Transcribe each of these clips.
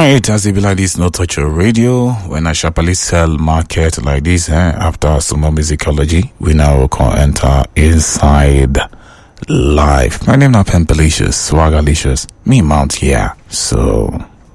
Alright, as it be like this, no touch your radio. When I sharply sell market like this, after some more musicology, we now can enter inside life. My name is Pimpalicious, Swagalicious, me mount here. So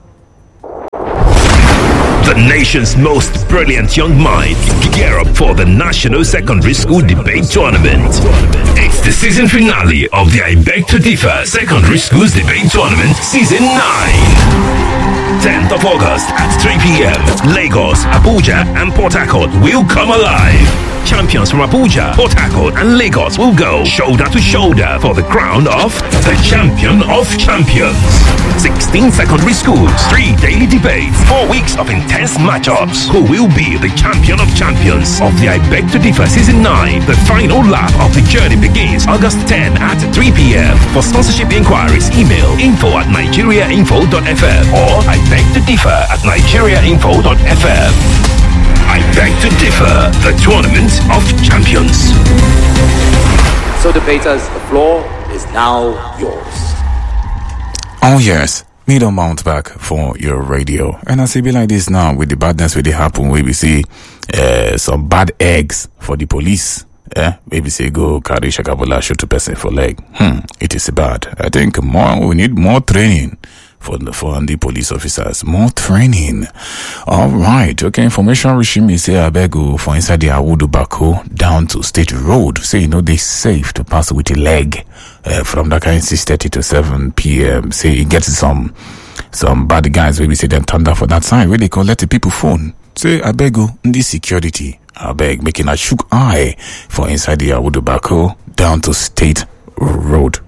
the nation's most brilliant young minds gear up for the National Secondary School Debate Tournament. It's the season finale of the I Beg to Differ Secondary Schools Debate Tournament Season 9. 10th of August at 3 p.m. Lagos, Abuja, and Port Harcourt will come alive. Champions from Abuja, Port Harcourt, and Lagos will go shoulder to shoulder for the crown of the Champion of Champions. 16 secondary schools, 3 daily debates, 4 weeks of intense matchups. Who will be the Champion of Champions of the I Beg to Differ Season 9? The final lap of the journey begins August 10 at 3 p.m. For sponsorship inquiries, email info@nigeriainfo.fm or I Beg to Differ at nigeriainfo.fm. I Beg to Differ, the Tournament of Champions. So debaters, the floor is now yours. oh yes, me don't mount back for your radio. And as it be like this now, with the badness where they happen, where we see some bad eggs for the police. Maybe say go carry Shakabola, shoot a person for leg. It is bad. I think we need more training for the police officers. More training. All right. Okay. Information regime is say I beg you for inside the Awudu Bako down to State Road. Say they safe to pass with a leg from that kind 6:30 to 7 p.m. Say it gets some bad guys maybe say them thunder for that side where they collect the people phone. Say I beg you this security. I beg making a shook eye for inside the Awudu Bako down to State Road.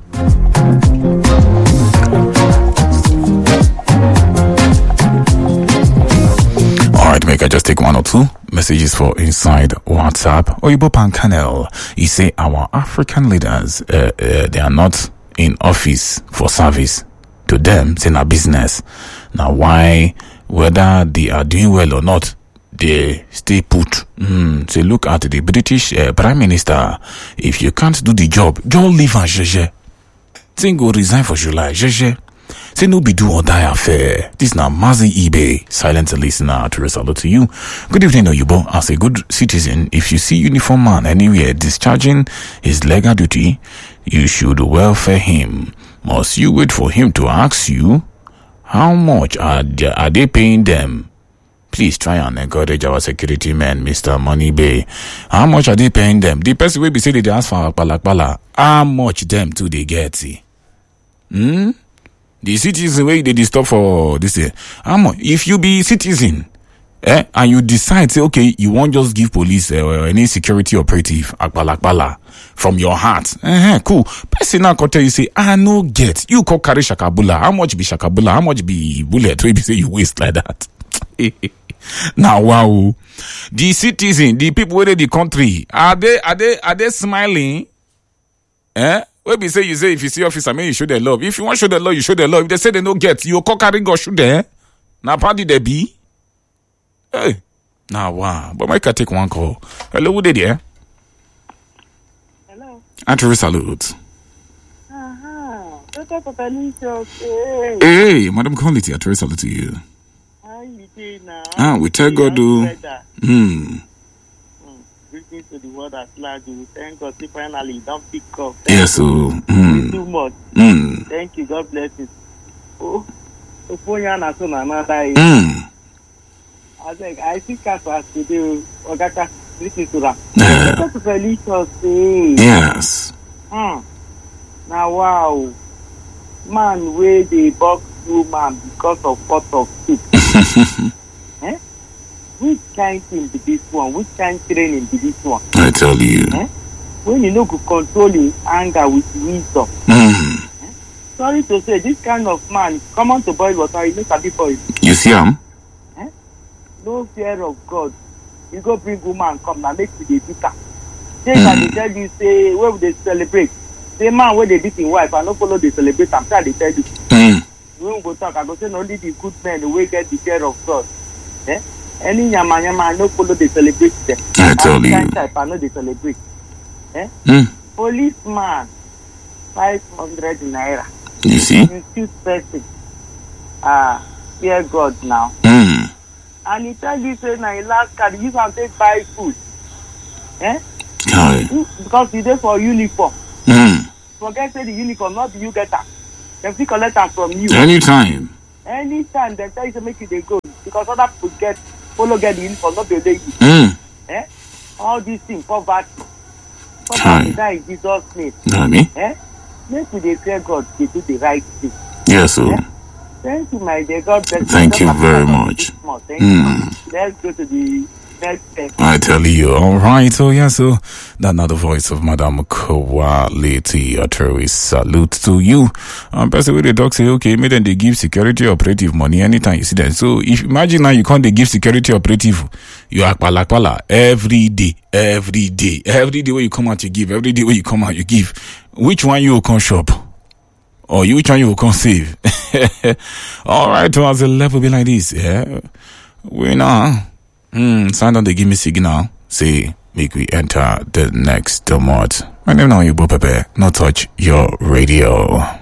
Alright, make I just take one or two messages for inside WhatsApp. Oyibo Pankanel, he say our African leaders, they are not in office for service. To them, it's in a business. Now, why, whether they are doing well or not, they stay put. Say, look at the British Prime Minister. If you can't do the job, just leave and jeje. Say, go resign for July, jeje. Say no be do or die affair. This now Mazi eBay, silent listener to result to you. Good evening, Oyibo. As a good citizen, if you see uniform man anywhere discharging his legal duty, you should welfare him. Must you wait for him to ask you how much are they paying them? Please try and encourage our security men, Mr. Money Bay. How much are they paying them? The person will be saying they ask for Palakpala. How much them do they get? The citizen way they disturb for this year. If you be citizen, and you decide, say, okay, you won't just give police or any security operative akbalakbala from your heart. Cool. Person now tell you say, no get. You call carry Shakabula. How much be Shakabula? How much be bullet? Maybe say you waste like that. Now, wow. The citizen, the people within the country, are they smiling? When we say, if you see officer, you show their love. If you want to show their love, you show their love. If they say they don't get, you call carry go shoot there. Now, party they be. Hey. Now, wow. But I can take one call. Hello, who they there? Hello. Antony salute. Dr. Papalicious. Hey, Madam Quality, Antony salute to you. How you doing now? We tell God do. Greetings to the world at large. We thank God. See, finally, don't pick up. Yes, so. Too much. Thank you. God bless you. Oh, I think I think as today, Ogata, listen to that. Dr. Papalicious. Yes. Now, wow. Man, where they box two man because of pot of soup. Which kind thing be this one? Which kind training be this one? I tell you. When you know to control his anger with wisdom. Sorry to say, this kind of man, come on to boil water, you know sabi boil. You see him? No fear of God. You go bring woman come now, make you dey beat her. Say that they tell you, say, where would they celebrate? Say man where they beat his wife, I no follow they celebrate, I'm sure they tell you. We go talk, I go say only the good men who get the fear of God. Any yama I no follow they celebrate them. I tell you. Type, I know they celebrate. Policeman, 500 naira. You see? You shoot person. fear God now. And he tell you say na last card you can take buy food. Because you dey for uniform. Forget say the uniform not you get am. Dem fit collect am from you. Anytime dem tell you to make you dey go because other people follow get the uniform not be only you. All these things poverty die in Jesus name. Make we dey fear God, dey do the right thing. Yes, sir. Thank you, my dear. God bless you. Thank you very much. Thank you. Let's go to the next step. I tell you, all right. So yeah, so that's not the voice of Madam Quality Atrewi. Salute to you. Person with the dog say, okay, maybe then they give security operative money anytime you see them. So if imagine now you can't they give security operative, you are pala every day where you come out you give, every day where you come out you give. Which one you will come shop? Or which one you will come save? All right, so as a level be like this, yeah. We now. Sign on, they give me signal. Say, make we enter the next month. My name now, you Pepe. No touch your radio.